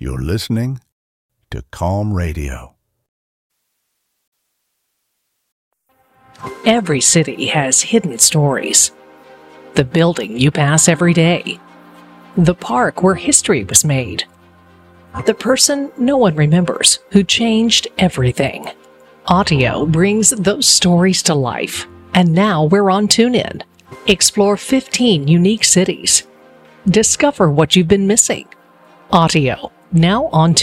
You're listening to Calm Radio. Every city has hidden stories. The building you pass every day. The park where history was made. The person no one remembers who changed everything. Audio brings those stories to life. And now we're on TuneIn. Explore 15 unique cities. Discover what you've been missing. Audio, now on